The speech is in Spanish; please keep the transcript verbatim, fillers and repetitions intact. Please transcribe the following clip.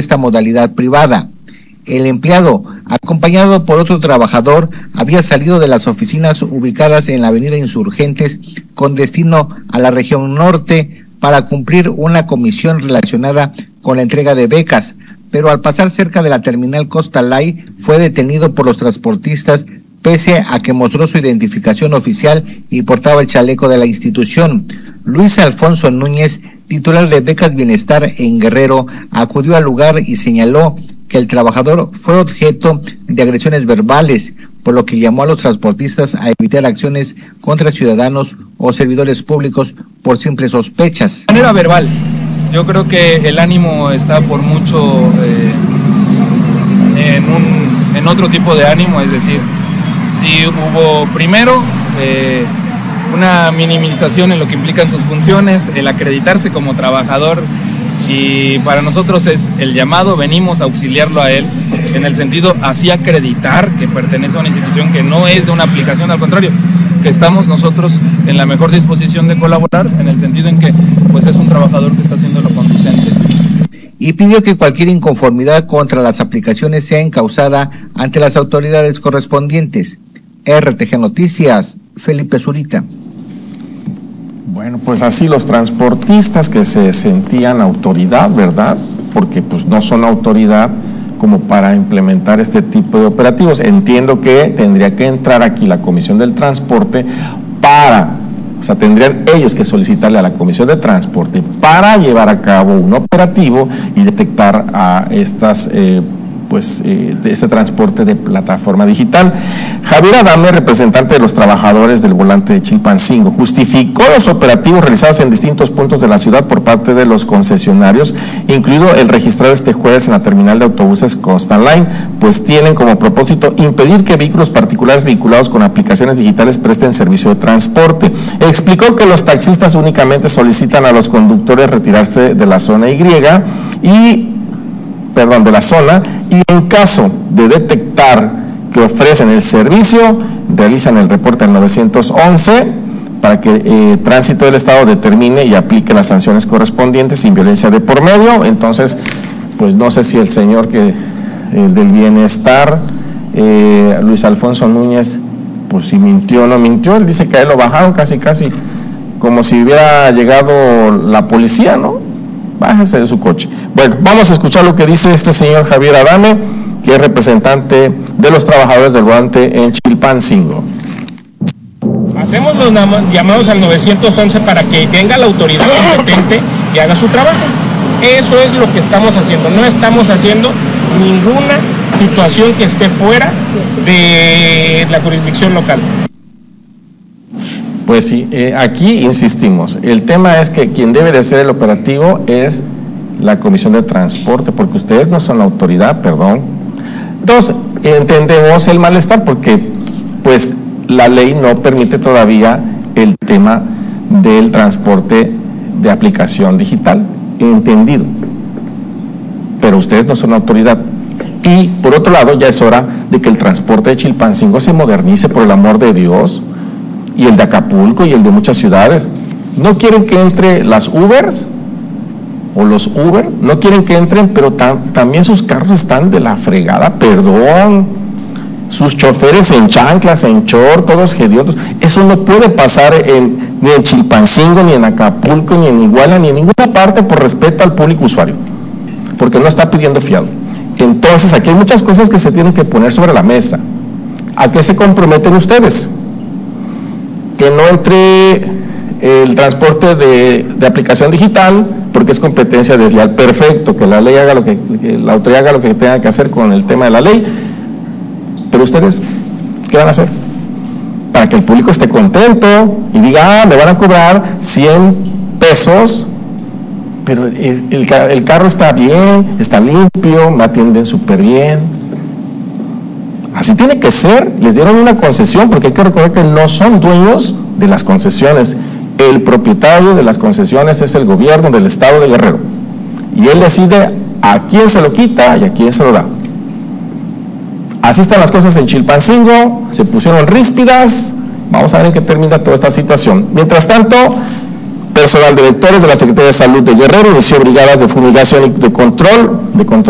esta modalidad privada. El empleado, acompañado por otro trabajador, había salido de las oficinas ubicadas en la avenida Insurgentes con destino a la región norte para cumplir una comisión relacionada con la entrega de becas, pero al pasar cerca de la terminal Costa Line fue detenido por los transportistas pese a que mostró su identificación oficial y portaba el chaleco de la institución. Luis Alfonso Núñez, titular de Becas Bienestar en Guerrero, acudió al lugar y señaló que el trabajador fue objeto de agresiones verbales, por lo que llamó a los transportistas a evitar acciones contra ciudadanos o servidores públicos por simples sospechas. De manera verbal, yo creo que el ánimo está por mucho eh, en, un, en otro tipo de ánimo, es decir, si hubo primero eh, una minimización en lo que implican sus funciones, el acreditarse como trabajador, y para nosotros es el llamado, venimos a auxiliarlo a él, en el sentido así acreditar que pertenece a una institución que no es de una aplicación, al contrario, que estamos nosotros en la mejor disposición de colaborar, en el sentido en que pues es un trabajador que está haciendo lo conducente. Y pidió que cualquier inconformidad contra las aplicaciones sea encausada ante las autoridades correspondientes. R T G Noticias, Felipe Zurita. Bueno, pues así los transportistas que se sentían autoridad, ¿verdad? Porque pues no son autoridad como para implementar este tipo de operativos. Entiendo que tendría que entrar aquí la Comisión del Transporte para, o sea, tendrían ellos que solicitarle a la Comisión de Transporte para llevar a cabo un operativo y detectar a estas eh, pues eh, de ese transporte de plataforma digital. Javier Adame, representante de los trabajadores del volante de Chilpancingo, justificó los operativos realizados en distintos puntos de la ciudad por parte de los concesionarios, incluido el registrado este jueves en la terminal de autobuses Costa Line, pues tienen como propósito impedir que vehículos particulares vinculados con aplicaciones digitales presten servicio de transporte. Explicó que los taxistas únicamente solicitan a los conductores retirarse de la zona Y y perdón, de la zona, y en caso de detectar que ofrecen el servicio, realizan el reporte al nueve once para que eh, Tránsito del Estado determine y aplique las sanciones correspondientes sin violencia de por medio. Entonces, pues no sé si el señor que eh, del bienestar, eh, Luis Alfonso Núñez, pues si mintió o no mintió. Él dice que a él lo bajaron casi casi como si hubiera llegado la policía, ¿no? Bájese de su coche. Bueno, vamos a escuchar lo que dice este señor Javier Adame, que es representante de los trabajadores del volante en Chilpancingo. Hacemos los llamados al nueve once para que venga la autoridad competente y haga su trabajo. Eso es lo que estamos haciendo. No estamos haciendo ninguna situación que esté fuera de la jurisdicción local. Pues sí, eh, aquí insistimos, el tema es que quien debe de hacer el operativo es la Comisión de Transporte, porque ustedes no son la autoridad, perdón. Dos, entendemos el malestar porque pues la ley no permite todavía el tema del transporte de aplicación digital, entendido, pero ustedes no son autoridad. Y por otro lado, ya es hora de que el transporte de Chilpancingo se modernice, por el amor de Dios, y el de Acapulco y el de muchas ciudades. No quieren que entre las Ubers o los Uber, no quieren que entren, pero tam, también sus carros están de la fregada, perdón, sus choferes en chanclas, en short, todos hediondos. Eso no puede pasar en, ni en Chilpancingo, ni en Acapulco, ni en Iguala, ni en ninguna parte, por respeto al público usuario, porque no está pidiendo fiado. Entonces aquí hay muchas cosas que se tienen que poner sobre la mesa. ¿A qué se comprometen ustedes? Que no entre el transporte de, de aplicación digital porque es competencia desleal. Perfecto, que la ley haga lo que, que la autoridad haga lo que tenga que hacer con el tema de la ley, pero ustedes, ¿qué van a hacer? Para que el público esté contento y diga, ah, me van a cobrar cien pesos, pero el, el, el carro está bien, está limpio, me atienden súper bien. Así tiene que ser. Les dieron una concesión, porque hay que recordar que no son dueños de las concesiones. El propietario de las concesiones es el gobierno del estado de Guerrero, y él decide a quién se lo quita y a quién se lo da. Así están las cosas en Chilpancingo, se pusieron ríspidas. Vamos a ver en qué termina toda esta situación. Mientras tanto, personal de vectores de la Secretaría de Salud de Guerrero inició brigadas de fumigación y de control, de control